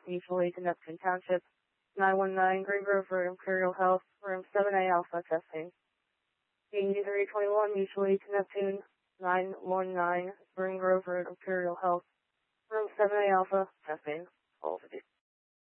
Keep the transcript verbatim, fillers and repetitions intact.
Mutual Aid to Neptune Township. nine one nine Green Grove Road, Imperial Health, room seven A Alpha, testing. eighty-three twenty-one Mutual Aid to Neptune. nine one nine Green Grove Road, Imperial Health, room seven A Alpha, testing. All